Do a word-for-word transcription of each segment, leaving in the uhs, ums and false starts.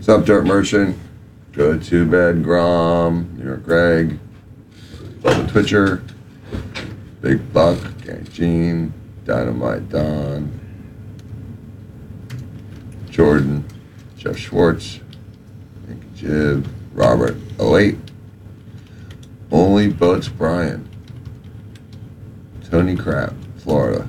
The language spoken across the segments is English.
Sup, Dirt Merchant? Go to bed, Grom. New York Greg. Bubba Twitcher. Big Buck. Gang Gene. Dynamite Don. Jordan. Jeff Schwartz. Yankee Jib. Robert oh eight. Only Boats Brian. Tony Crap, Florida.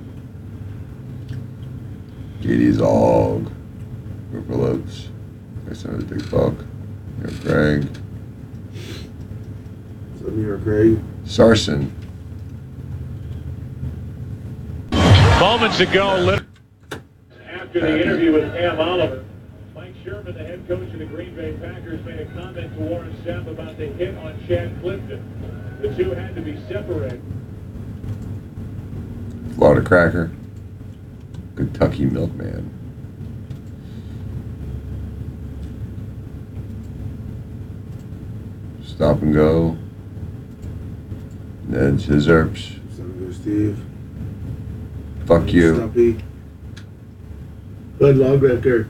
Gady's Og. Ripper Oaks. There's another Big Buck. New York Greg. What's up, New York Greg? Sarson. Moments ago, after the interview with Cam Oliver, Mike Sherman, the head coach of the Green Bay Packers, made a comment to Warren Sapp about the hit on Chad Clifton. The two had to be separated. Florida Cracker. Kentucky Milkman. Stop and Go. Ned Scissors. Son of Steve. Fuck you. Stumpy. Good Lawbreaker.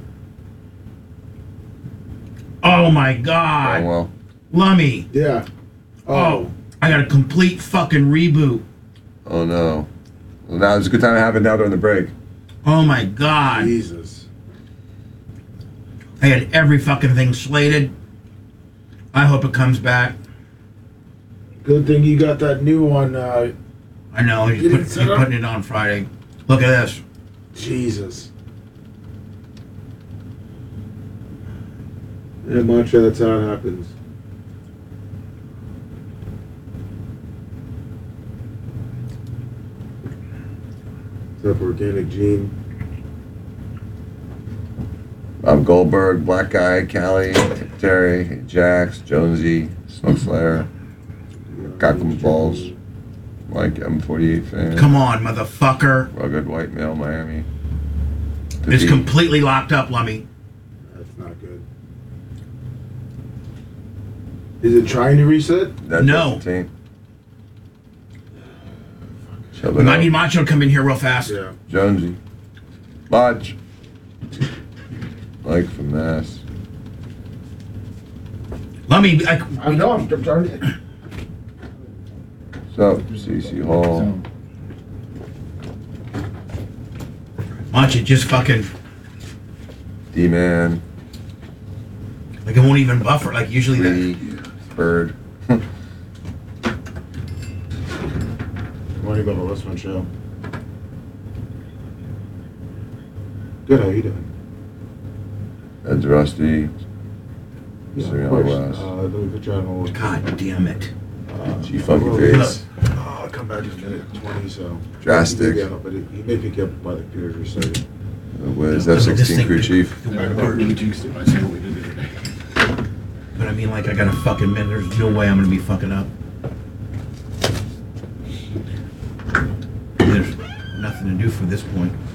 Oh my Oh, God. well. Lummy. Yeah. Oh, I got a complete fucking reboot. Oh, no. Well, now it's a good time to have it now during the break. Oh my God. Jesus. I had every fucking thing slated. I hope it comes back. Good thing you got that new one. Uh, I know, he's, You put, didn't he's set up? putting it on Friday. Look at this. Jesus. Yeah, Mantra, that's how it happens. What's up, Organic Gene? Bob Goldberg, Black Guy, Callie, Terry, Jax, Jonesy, Smoke Slayer, Cock'em Balls, Mike M forty-eight fan, Come on, motherfucker. Rugged White Male, Miami. It's Petit. completely locked up, Lummy. That's not good. Is it trying to reset? That's No. fifteen. Shove We it might need up. Macho to come in here real fast. Yeah. Jonesy. Lodge. Mike from Mass. Lummy, I, I know, I'm trying to. What's up, C C Hall? Macho just fucking, D-Man. like it won't even buffer. Like usually Lee. that. Bird. Morning, Bubba. What's my show? Good, how you doing? Ed's Rusty. Yeah, Sitting of on the course. west. Uh, let me put you on hold. God damn it. Uh, G Funky well, Face. Uh, I'll come back in a minute twenty, so. Drastic. Yeah, but it, he may pick you up while the computer's restarted. Uh, Wiz, Look F at this sixteen thing. crew chief. I really jinxed it. I see what we did the other day. But I mean, like, I got a fucking minute. There's no way I'm gonna be fucking up. There's nothing to do from this point.